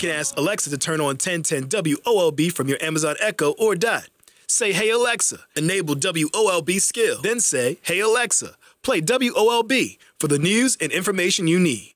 can ask Alexa to turn on 1010 WOLB from your Amazon Echo or Dot. Say, "Hey Alexa," enable WOLB skill. Then say, "Hey Alexa, play WOLB for the news and information you need."